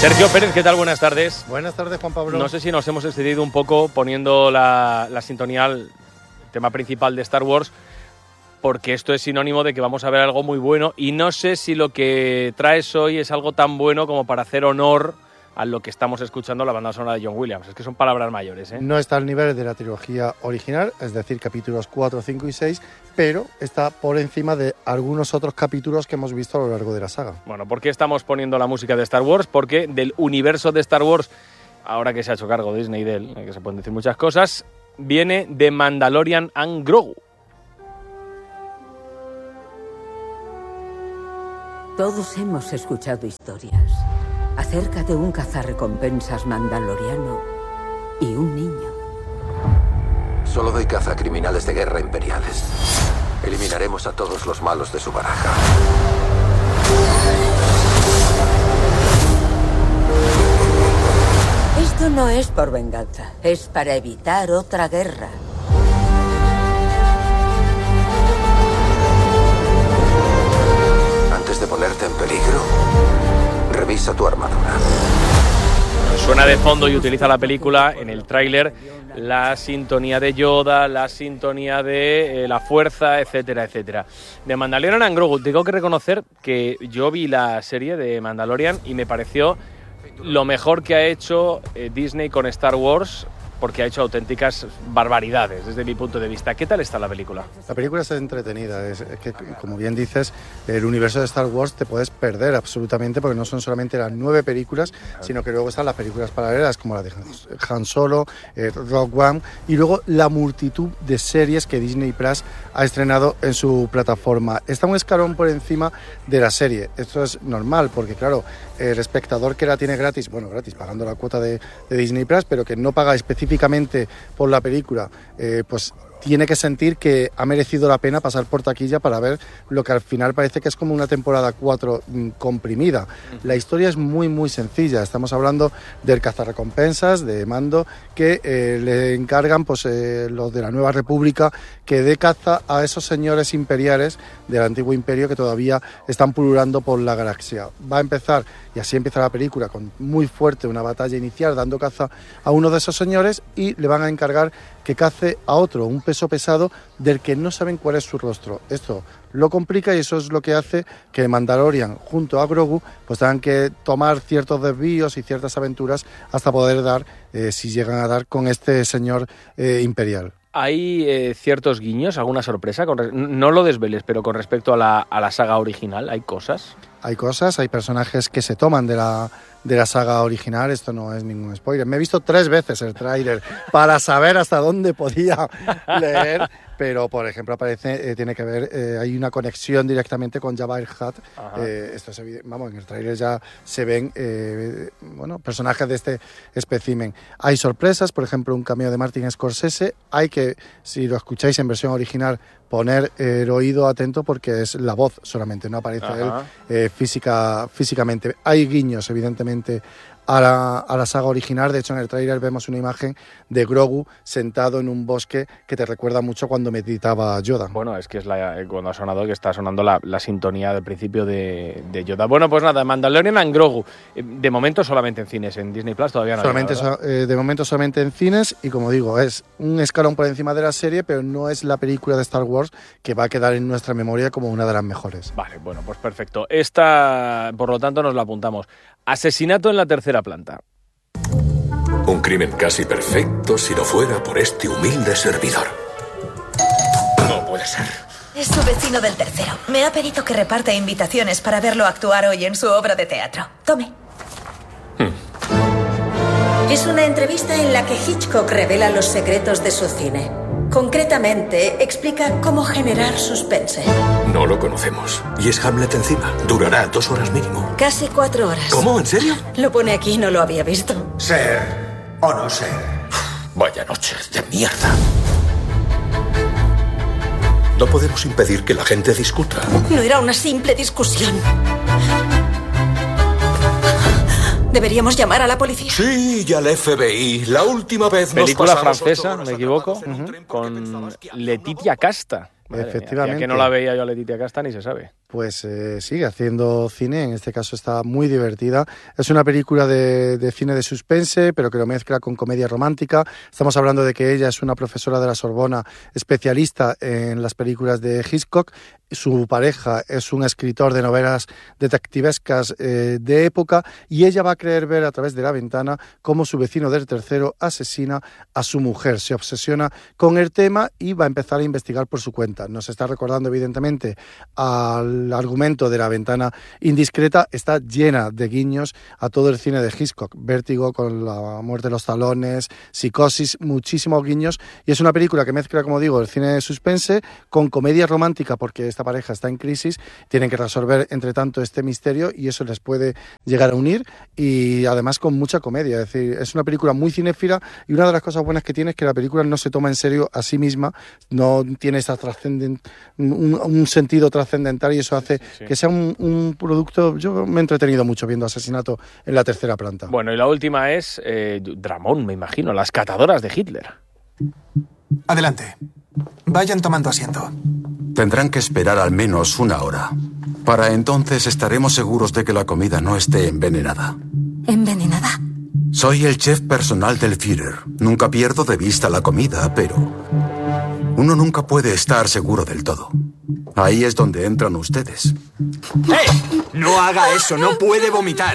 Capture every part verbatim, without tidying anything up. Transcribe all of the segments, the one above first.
Sergio Pérez, ¿qué tal? Buenas tardes. Buenas tardes, Juan Pablo. No sé si nos hemos excedido un poco poniendo la, la sintonía, el tema principal de Star Wars, porque esto es sinónimo de que vamos a ver algo muy bueno y no sé si lo que traes hoy es algo tan bueno como para hacer honor a lo que estamos escuchando, la banda sonora de John Williams. Es que son palabras mayores, ¿eh? No está al nivel de la trilogía original, es decir, capítulos cuatro, cinco y seis, pero está por encima de algunos otros capítulos que hemos visto a lo largo de la saga. Bueno, ¿por qué estamos poniendo la música de Star Wars? Porque del universo de Star Wars, ahora que se ha hecho cargo Disney de él, que se pueden decir muchas cosas, viene The Mandalorian and Grogu. Todos hemos escuchado historias acerca de un cazarrecompensas mandaloriano y un niño. Solo doy caza a criminales de guerra imperiales. Eliminaremos a todos los malos de su baraja. Esto no es por venganza, es para evitar otra guerra. Antes de ponerte en peligro, revisa tu armadura. Suena de fondo y utiliza la película en el tráiler la sintonía de Yoda, la sintonía de eh, la fuerza, etcétera, etcétera. De Mandalorian and Grogu, tengo que reconocer que yo vi la serie de Mandalorian y me pareció lo mejor que ha hecho eh, Disney con Star Wars, porque ha hecho auténticas barbaridades desde mi punto de vista. ¿Qué tal está la película? La película es entretenida, es que, como bien dices, el universo de Star Wars te puedes perder absolutamente, porque no son solamente las nueve películas, sino que luego están las películas paralelas, como la de Han Solo, eh, Rogue One, y luego la multitud de series que Disney Plus ha estrenado en su plataforma. Está un escalón por encima de la serie. Esto es normal, porque claro, el espectador que la tiene gratis, bueno, gratis, pagando la cuota de, de Disney Plus, pero que no paga específicamente por la película, eh, pues tiene que sentir que ha merecido la pena pasar por taquilla para ver lo que al final parece que es como una temporada cuatro mmm, comprimida. La historia es muy muy sencilla. Estamos hablando del cazarrecompensas de Mando, que eh, le encargan pues eh, los de la Nueva República que dé caza a esos señores imperiales del antiguo imperio que todavía están pululando por la galaxia. Va a empezar, y así empieza la película, con muy fuerte una batalla inicial dando caza a uno de esos señores, y le van a encargar que cace a otro, un peso pesado del que no saben cuál es su rostro. Esto lo complica y eso es lo que hace que Mandalorian junto a Grogu pues tengan que tomar ciertos desvíos y ciertas aventuras hasta poder dar, eh, si llegan a dar, con este señor eh, imperial. ¿Hay eh, ciertos guiños, alguna sorpresa? Con re- no lo desveles, pero con respecto a la, a la saga original, ¿hay cosas? Hay cosas, hay personajes que se toman de la, de la saga original, esto no es ningún spoiler. Me he visto tres veces el tráiler para saber hasta dónde podía leer, pero por ejemplo aparece, eh, tiene que ver, eh, hay una conexión directamente con Jabba el Hutt. Eh, esto es evidente, vamos, en el tráiler ya se ven eh, bueno, personajes de este espécimen. Hay sorpresas, por ejemplo un cameo de Martin Scorsese. Hay que, si lo escucháis en versión original, poner el oído atento porque es la voz solamente, no aparece Ajá. él eh, física, físicamente. Hay guiños, evidentemente, a la, a la saga original. De hecho, en el tráiler vemos una imagen de Grogu sentado en un bosque que te recuerda mucho cuando meditaba Yoda. Bueno, es que es la, cuando ha sonado, que está sonando la, la sintonía del principio de, de Yoda. Bueno, pues nada, Mandalorian and Grogu. De momento solamente en cines, en Disney Plus todavía no. Solamente llega, so, eh, de momento solamente en cines, y como digo, es un escalón por encima de la serie, pero no es la película de Star Wars que va a quedar en nuestra memoria como una de las mejores. Vale, bueno, pues perfecto. Esta, por lo tanto, nos la apuntamos. Asesinato en la tercera planta. Un crimen casi perfecto si no fuera por este humilde servidor. No puede ser. Es su vecino del tercero. Me ha pedido que reparta invitaciones para verlo actuar hoy en su obra de teatro. Tome. Hmm. Es una entrevista en la que Hitchcock revela los secretos de su cine. Concretamente, explica cómo generar suspense. No lo conocemos. Y es Hamlet encima. Durará dos horas mínimo. Casi cuatro horas. ¿Cómo? ¿En serio? Lo pone aquí, no lo había visto. Ser o no ser. Vaya noche de mierda. No podemos impedir que la gente discuta. No era una simple discusión. Deberíamos llamar a la policía. Sí, y al F B I. La última vez nos película pasamos francesa, no me equivoco, uh-huh. con Letitia Casta. Madre Efectivamente. mía, que no la veía yo a Letitia Casta ni se sabe. pues eh, sigue haciendo cine, en este caso está muy divertida. Es una película de, de cine de suspense, pero que lo mezcla con comedia romántica. Estamos hablando de que ella es una profesora de la Sorbona especialista en las películas de Hitchcock. Su pareja es un escritor de novelas detectivescas eh, de época, y ella va a creer ver a través de la ventana cómo su vecino del tercero asesina a su mujer. Se obsesiona con el tema y va a empezar a investigar por su cuenta. Nos está recordando evidentemente al argumento de La ventana indiscreta. Está llena de guiños a todo el cine de Hitchcock. Vértigo con La muerte de los talones, Psicosis, muchísimos guiños, y es una película que mezcla, como digo, el cine de suspense con comedia romántica, porque esta pareja está en crisis, tienen que resolver entre tanto este misterio y eso les puede llegar a unir, y además con mucha comedia. Es decir, es una película muy cinéfila, y una de las cosas buenas que tiene es que la película no se toma en serio a sí misma, no tiene esa trascendent, un, un sentido trascendental, y eso hace sí, sí. que sea un, un producto. Yo me he entretenido mucho viendo Asesinato en la tercera planta. Bueno, y la última es eh, Dramón, me imagino, Las catadoras de Hitler. Adelante. Vayan tomando asiento. Tendrán que esperar al menos una hora. Para entonces estaremos seguros de que la comida no esté envenenada. ¿Envenenada? Soy el chef personal del Führer. Nunca pierdo de vista la comida, pero uno nunca puede estar seguro del todo. Ahí es donde entran ustedes. ¡Eh! No haga eso, no puede vomitar.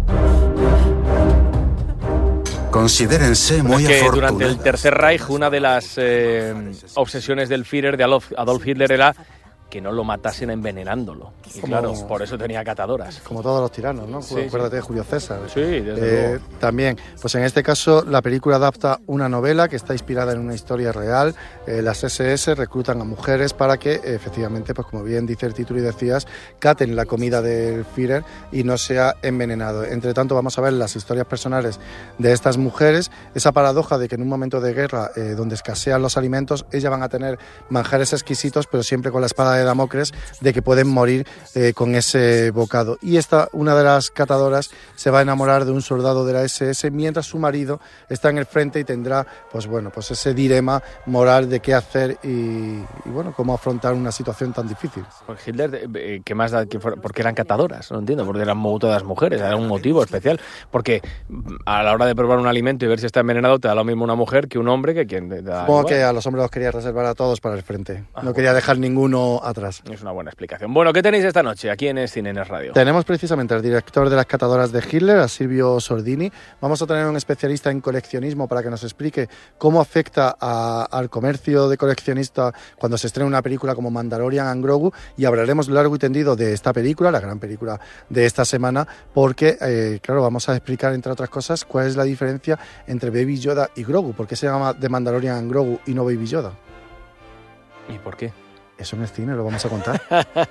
Considérense muy es que afortunados. Durante el Tercer Reich, una de las eh, obsesiones del Führer, de Adolf, Adolf Hitler, era que no lo matasen envenenándolo. Y como, claro, por eso tenía catadoras. Como todos los tiranos, ¿no? Sí, Acuérdate sí. de Julio César. Sí, desde eh, También, pues en este caso, la película adapta una novela que está inspirada en una historia real. Eh, las ese ese reclutan a mujeres para que, eh, efectivamente, pues como bien dice el título y decías, caten la comida del Führer y no sea envenenado. Entre tanto, vamos a ver las historias personales de estas mujeres, esa paradoja de que en un momento de guerra, eh, donde escasean los alimentos, ellas van a tener manjares exquisitos, pero siempre con la espada de Damocles de que pueden morir eh, con ese bocado. Y esta, una de las catadoras, se va a enamorar de un soldado de la ese ese mientras su marido está en el frente y tendrá, pues bueno, pues ese dilema moral de qué hacer y, y bueno, cómo afrontar una situación tan difícil. Pues Hitler, ¿qué más da? ¿Por qué eran catadoras? No entiendo, porque eran todas mujeres, era un motivo especial, porque a la hora de probar un alimento y ver si está envenenado te da lo mismo una mujer que un hombre, que quien te da Supongo igual. Que a los hombres los quería reservar a todos para el frente, ah, no quería dejar ninguno atrás. Es una buena explicación. Bueno, ¿qué tenéis esta noche aquí en Es Cine, en Es Radio? Tenemos precisamente al director de Las catadoras de Hitler, a Silvio Sordini. Vamos a tener un especialista en coleccionismo para que nos explique cómo afecta a, al comercio de coleccionista cuando se estrena una película como Mandalorian and Grogu, y hablaremos largo y tendido de esta película, la gran película de esta semana, porque, eh, claro, vamos a explicar, entre otras cosas, cuál es la diferencia entre Baby Yoda y Grogu. ¿Por qué se llama The Mandalorian and Grogu y no Baby Yoda? ¿Y por qué? Eso en el cine lo vamos a contar.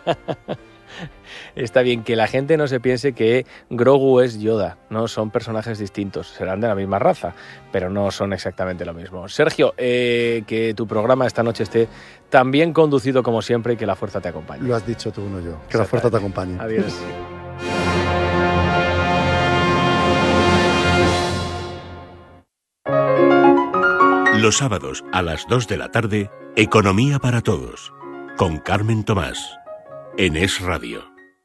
Está bien que la gente no se piense que Grogu es Yoda, no, son personajes distintos, serán de la misma raza, pero no son exactamente lo mismo. Sergio, eh, que tu programa esta noche esté tan bien conducido como siempre y que la fuerza te acompañe. Lo has dicho tú, no yo, que la fuerza te acompañe. Adiós. Los sábados a las dos de la tarde, Economía para Todos, con Carmen Tomás, en Es Radio.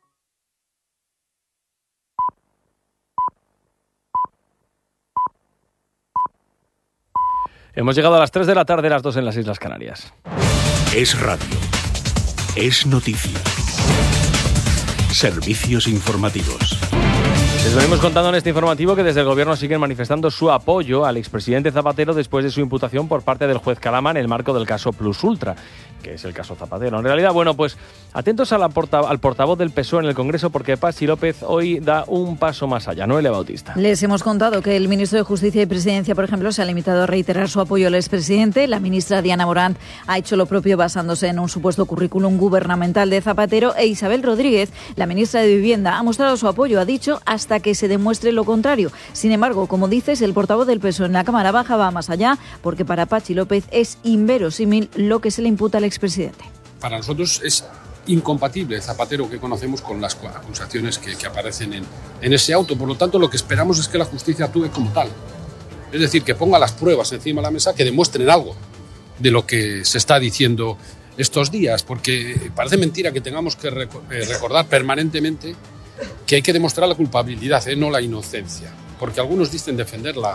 Hemos llegado a las tres de la tarde, las dos en las Islas Canarias. Es Radio. Es noticia. Servicios informativos. Les venimos contando en este informativo que desde el gobierno siguen manifestando su apoyo al expresidente Zapatero después de su imputación por parte del juez Calama en el marco del caso Plus Ultra, que es el caso Zapatero. En realidad, bueno, pues atentos a la porta, al portavoz del P S O E en el Congreso, porque Patxi López hoy da un paso más allá. Noelia Bautista. Les hemos contado que el ministro de Justicia y Presidencia, por ejemplo, se ha limitado a reiterar su apoyo al expresidente. La ministra Diana Morant ha hecho lo propio basándose en un supuesto currículum gubernamental de Zapatero, e Isabel Rodríguez, la ministra de Vivienda, ha mostrado su apoyo, ha dicho, hasta que se demuestre lo contrario. Sin embargo, como dices, el portavoz del P S O E en la Cámara Baja va más allá, porque para Patxi López es inverosímil lo que se le imputa al expresidente. Para nosotros es incompatible el Zapatero que conocemos con las acusaciones que, que aparecen en, en ese auto. Por lo tanto, lo que esperamos es que la justicia actúe como tal. Es decir, que ponga las pruebas encima de la mesa que demuestren algo de lo que se está diciendo estos días, porque parece mentira que tengamos que recordar permanentemente que hay que demostrar la culpabilidad, ¿eh? No la inocencia, porque algunos dicen defender la,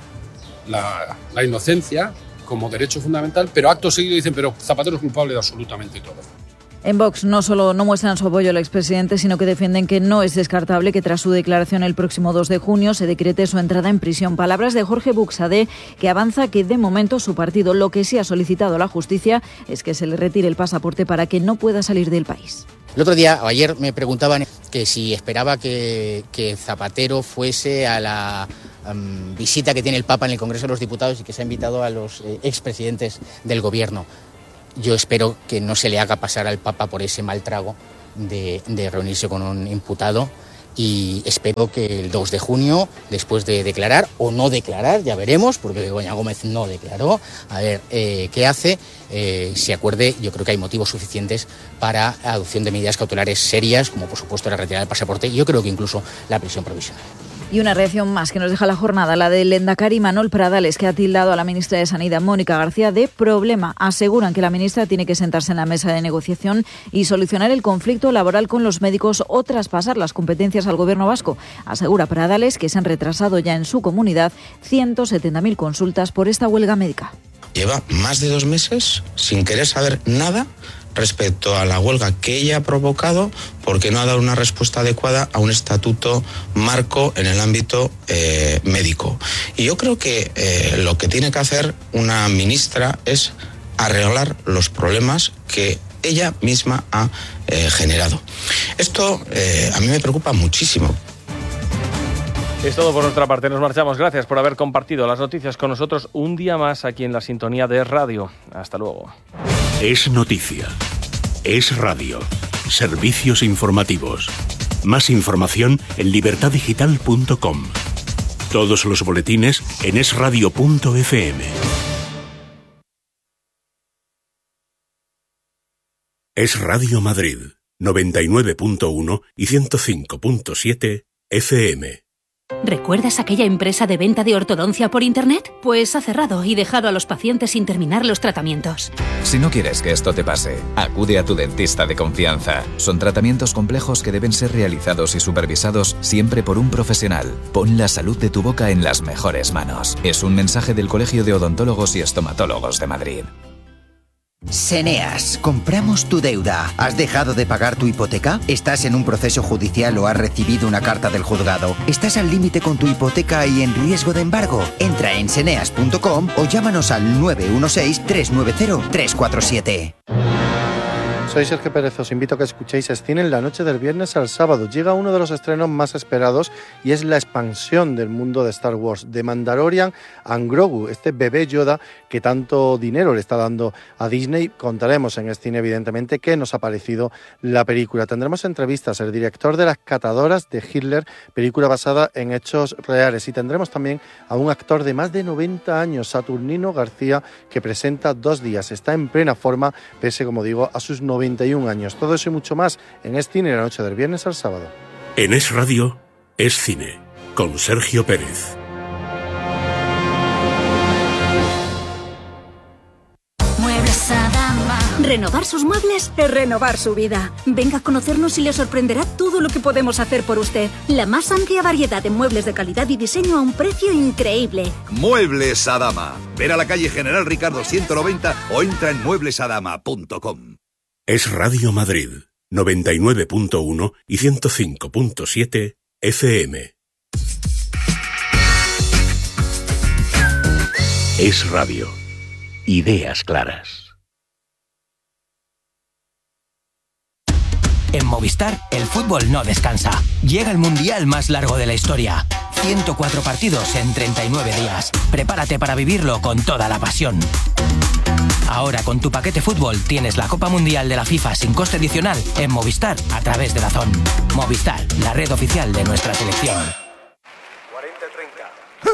la, la inocencia como derecho fundamental, pero acto seguido dicen, pero Zapatero es culpable de absolutamente todo. En Vox no solo no muestran su apoyo al expresidente, sino que defienden que no es descartable que tras su declaración el próximo dos de junio se decrete su entrada en prisión. Palabras de Jorge Buxadé, que avanza que de momento su partido lo que sí ha solicitado a la justicia es que se le retire el pasaporte para que no pueda salir del país. El otro día, o ayer, me preguntaban que si esperaba que, que Zapatero fuese a la um, visita que tiene el Papa en el Congreso de los Diputados y que se ha invitado a los eh, expresidentes del Gobierno. Yo espero que no se le haga pasar al Papa por ese mal trago de, de reunirse con un imputado y espero que el dos de junio, después de declarar o no declarar, ya veremos, porque Begoña Gómez no declaró, a ver eh, qué hace, eh, se acuerde. Yo creo que hay motivos suficientes para la adopción de medidas cautelares serias, como por supuesto la retirada del pasaporte y yo creo que incluso la prisión provisional. Y una reacción más que nos deja la jornada, la del Lehendakari Manuel Pradales, que ha tildado a la ministra de Sanidad, Mónica García, de problema. Aseguran que la ministra tiene que sentarse en la mesa de negociación y solucionar el conflicto laboral con los médicos o traspasar las competencias al Gobierno vasco. Asegura Pradales que se han retrasado ya en su comunidad ciento setenta mil consultas por esta huelga médica. Lleva más de dos meses sin querer saber nada respecto a la huelga que ella ha provocado porque no ha dado una respuesta adecuada a un estatuto marco en el ámbito eh, médico. Y yo creo que eh, lo que tiene que hacer una ministra es arreglar los problemas que ella misma ha eh, generado. Esto eh, a mí me preocupa muchísimo. Es todo por nuestra parte, nos marchamos. Gracias por haber compartido las noticias con nosotros un día más aquí en la sintonía de Radio. Hasta luego. Es noticia. Es radio. Servicios informativos. Más información en libertad digital punto com. Todos los boletines en es radio punto efe eme. Es Radio Madrid, noventa y nueve punto uno y ciento cinco punto siete efe eme. ¿Recuerdas aquella empresa de venta de ortodoncia por Internet? Pues ha cerrado y dejado a los pacientes sin terminar los tratamientos. Si no quieres que esto te pase, acude a tu dentista de confianza. Son tratamientos complejos que deben ser realizados y supervisados siempre por un profesional. Pon la salud de tu boca en las mejores manos. Es un mensaje del Colegio de Odontólogos y Estomatólogos de Madrid. Seneas, compramos tu deuda. ¿Has dejado de pagar tu hipoteca? ¿Estás en un proceso judicial o has recibido una carta del juzgado? ¿Estás al límite con tu hipoteca y en riesgo de embargo? Entra en seneas punto com o llámanos al nueve uno seis, tres nueve cero, tres cuatro siete. Soy Sergio Pérez, os invito a que escuchéis Escine en la noche del viernes al sábado. Llega uno de los estrenos más esperados y es la expansión del mundo de Star Wars, de Mandalorian and Grogu, este bebé Yoda que tanto dinero le está dando a Disney. Contaremos en Escine, evidentemente, qué nos ha parecido la película. Tendremos entrevistas, el director de Las Catadoras de Hitler, película basada en hechos reales, y tendremos también a un actor de más de noventa años, Saturnino García, que presenta Dos días. Está en plena forma, pese, como digo, a sus noventa y un años. Todo eso y mucho más en Es Cine, la noche del viernes al sábado. En Es Radio, Es Cine, con Sergio Pérez. Muebles Adama. Renovar sus muebles es renovar su vida. Venga a conocernos y le sorprenderá todo lo que podemos hacer por usted. La más amplia variedad de muebles de calidad y diseño a un precio increíble. Muebles Adama. Ver a la calle General Ricardo ciento noventa o entra en muebles adama punto com. Es Radio Madrid, noventa y nueve punto uno y ciento cinco punto siete efe eme. Es Radio. Ideas claras. En Movistar, el fútbol no descansa. Llega el mundial más largo de la historia. ciento cuatro partidos en treinta y nueve días. Prepárate para vivirlo con toda la pasión. Ahora con tu paquete fútbol tienes la Copa Mundial de la FIFA sin coste adicional en Movistar a través de Dazón. Movistar, la red oficial de nuestra selección. cuarenta treinta.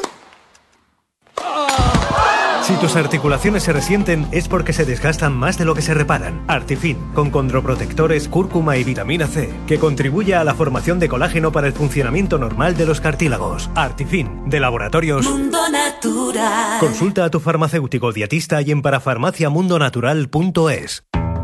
Si tus articulaciones se resienten es porque se desgastan más de lo que se reparan. Artifin, con condroprotectores, cúrcuma y vitamina C, que contribuye a la formación de colágeno para el funcionamiento normal de los cartílagos. Artifin, de Laboratorios Mundo Natural. Consulta a tu farmacéutico dietista y en parafarmaciamundonatural punto es.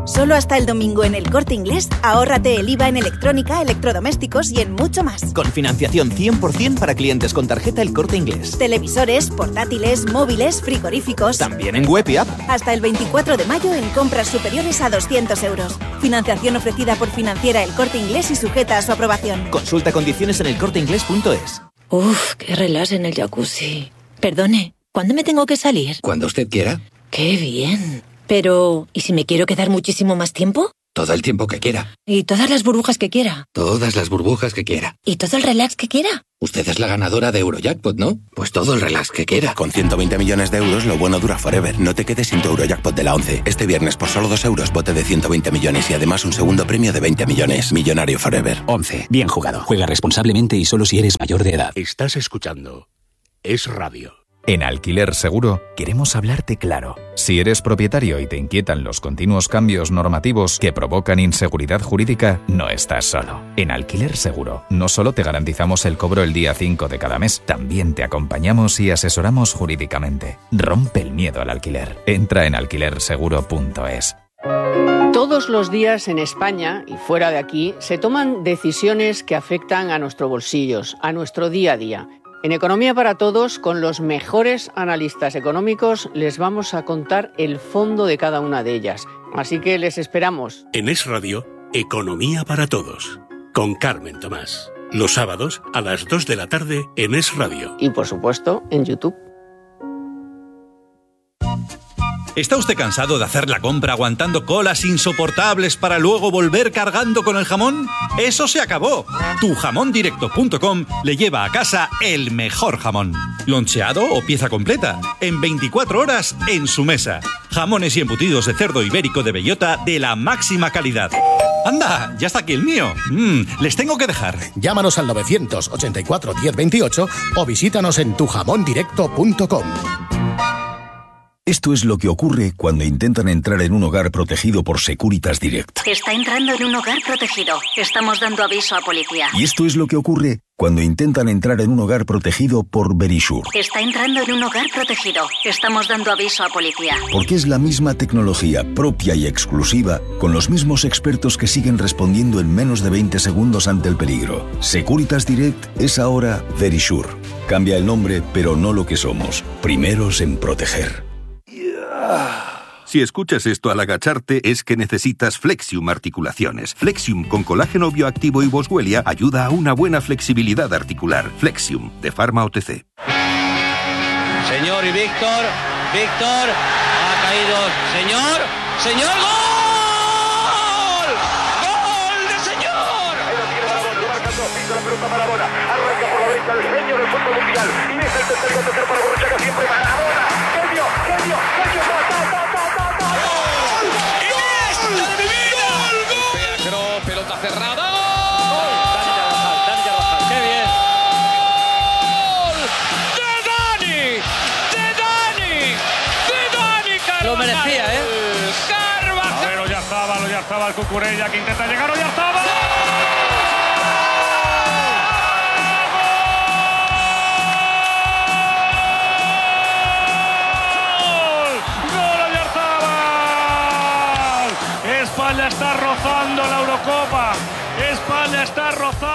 Solo hasta el domingo en El Corte Inglés, ahórrate el I V A en electrónica, electrodomésticos y en mucho más. Con financiación cien por ciento para clientes con tarjeta El Corte Inglés. Televisores, portátiles, móviles, frigoríficos. También en web y app. Hasta el veinticuatro de mayo en compras superiores a doscientos euros. Financiación ofrecida por Financiera El Corte Inglés y sujeta a su aprobación. Consulta condiciones en elcorteingles punto es. Uf, qué relax en el jacuzzi. Perdone, ¿cuándo me tengo que salir? Cuando usted quiera. ¡Qué bien! Pero, ¿y si me quiero quedar muchísimo más tiempo? Todo el tiempo que quiera. ¿Y todas las burbujas que quiera? Todas las burbujas que quiera. ¿Y todo el relax que quiera? Usted es la ganadora de Eurojackpot, ¿no? Pues todo el relax que quiera. Con ciento veinte millones de euros, lo bueno dura forever. No te quedes sin tu Eurojackpot de la once. Este viernes, por solo dos euros, bote de ciento veinte millones y además un segundo premio de veinte millones. Millonario forever. once. Bien jugado. Juega responsablemente y solo si eres mayor de edad. Estás escuchando Es Radio. En Alquiler Seguro queremos hablarte claro. Si eres propietario y te inquietan los continuos cambios normativos que provocan inseguridad jurídica, no estás solo. En Alquiler Seguro no solo te garantizamos el cobro el día cinco de cada mes, también te acompañamos y asesoramos jurídicamente. Rompe el miedo al alquiler. Entra en alquiler seguro punto es. Todos los días en España y fuera de aquí se toman decisiones que afectan a nuestros bolsillos, a nuestro día a día. En Economía para Todos, con los mejores analistas económicos, les vamos a contar el fondo de cada una de ellas. Así que les esperamos. En Es Radio, Economía para Todos, con Carmen Tomás. Los sábados a las dos de la tarde en Es Radio. Y por supuesto, en YouTube. ¿Está usted cansado de hacer la compra aguantando colas insoportables para luego volver cargando con el jamón? ¡Eso se acabó! tu jamón directo punto com le lleva a casa el mejor jamón. Loncheado o pieza completa, en veinticuatro horas en su mesa. Jamones y embutidos de cerdo ibérico de bellota de la máxima calidad. ¡Anda! ¡Ya está aquí el mío! Mm, les tengo que dejar. Llámanos al novecientos ochenta y cuatro diez veintiocho o visítanos en tu jamón directo punto com. Esto es lo que ocurre cuando intentan entrar en un hogar protegido por Securitas Direct. Está entrando en un hogar protegido. Estamos dando aviso a policía. Y esto es lo que ocurre cuando intentan entrar en un hogar protegido por Verisure. Está entrando en un hogar protegido. Estamos dando aviso a policía. Porque es la misma tecnología propia y exclusiva, con los mismos expertos que siguen respondiendo en menos de veinte segundos ante el peligro. Securitas Direct es ahora Verisure. Cambia el nombre, pero no lo que somos. Primeros en proteger. Si escuchas esto al agacharte, es que necesitas Flexium Articulaciones. Flexium con colágeno bioactivo y boswellia ayuda a una buena flexibilidad articular. Flexium, de Pharma O T C. Señor y Víctor, Víctor, ha caído. Señor, señor, ¡gol! ¡Gol de señor! Ahí lo tiene Maradona, lo marca dos, pisa la pelota Maradona, arranca por la derecha el genio del fútbol mundial. Y es el tercer gol tercer para Borruchaga, siempre Maradona. Genio, genio, genio, ta, ta, ta, ta, ta, ta. ¡Gol! ¡Iniesta de mi vida! ¡Gol! Pelota cerrada. ¡Gol! Dani Carvajal, Dani Carvajal, qué bien. ¡Gol! ¡De Dani! ¡De Dani! ¡De Dani Carvajal! Lo merecía, ¿eh? Carvajal. Pero ya estaba, ya estaba el Cucurella que intenta llegar, ya estaba. España está rozando la Eurocopa. España está rozando.